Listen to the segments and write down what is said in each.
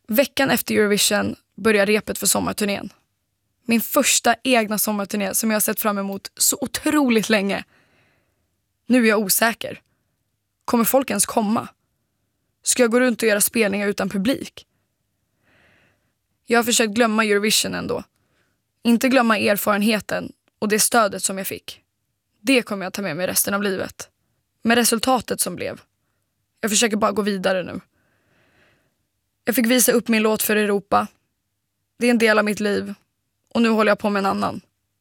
Veckan efter Eurovision börjar repet för sommarturnén. Min första egna sommarturné som jag har sett fram emot så otroligt länge. Nu är jag osäker. Kommer folk ens komma? Ska jag gå runt och göra spelningar utan publik? Jag har försökt glömma Eurovision ändå. Inte glömma erfarenheten och det stödet som jag fick. Det kommer jag ta med mig resten av livet. Med resultatet som blev. Jag försöker bara gå vidare nu. Jag fick visa upp min låt för Europa. Det är en del av mitt liv. Och nu håller jag på med en annan.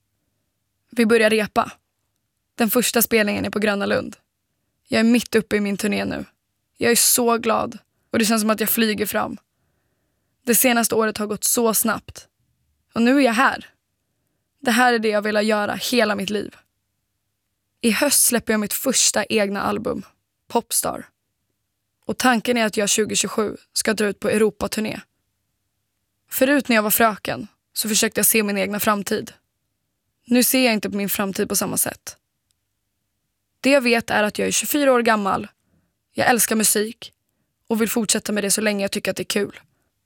Vi börjar repa. Den första spelningen är på Gröna Lund. Jag är mitt uppe i min turné nu. Jag är så glad. Och det känns som att jag flyger fram. Det senaste året har gått så snabbt. Och nu är jag här. Det här är det jag vill göra hela mitt liv. I höst släpper jag mitt första egna album, Popstar. Och tanken är att jag 2027 ska dra ut på Europaturné. Förut när jag var fröken så försökte jag se min egna framtid. Nu ser jag inte på min framtid på samma sätt. Det jag vet är att jag är 24 år gammal, jag älskar musik och vill fortsätta med det så länge jag tycker att det är kul.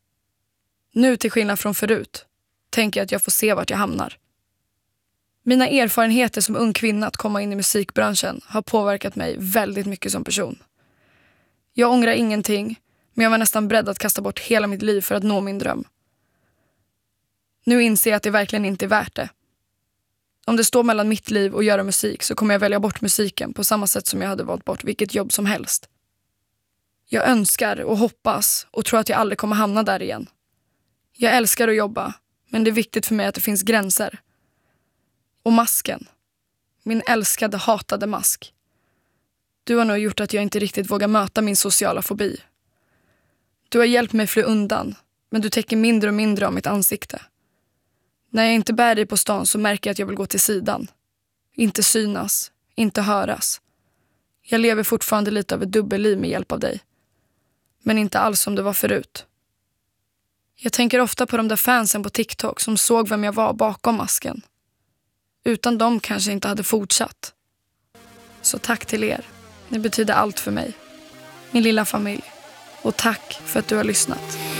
Nu till skillnad från förut tänker jag att jag får se vart jag hamnar. Mina erfarenheter som ung kvinna att komma in i musikbranschen har påverkat mig väldigt mycket som person. Jag ångrar ingenting, men jag var nästan beredd att kasta bort hela mitt liv för att nå min dröm. Nu inser jag att det verkligen inte är värt det. Om det står mellan mitt liv och göra musik så kommer jag välja bort musiken på samma sätt som jag hade valt bort vilket jobb som helst. Jag önskar och hoppas och tror att jag aldrig kommer hamna där igen. Jag älskar att jobba, men det är viktigt för mig att det finns gränser. Och masken. Min älskade, hatade mask. Du har nog gjort att jag inte riktigt vågar möta min sociala fobi. Du har hjälpt mig fly undan, men du täcker mindre och mindre av mitt ansikte. När jag inte bär dig på stan så märker jag att jag vill gå till sidan. Inte synas, inte höras. Jag lever fortfarande lite av ett dubbelliv med hjälp av dig. Men inte alls som det var förut. Jag tänker ofta på de där fansen på TikTok som såg vem jag var bakom masken. Utan dem kanske inte hade fortsatt. Så tack till er. Ni betyder allt för mig. Min lilla familj. Och tack för att du har lyssnat.